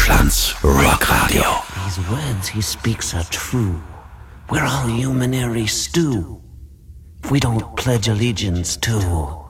Deutschlands Rockradio. These words he speaks are true. We're all human airy stew. We don't pledge allegiance to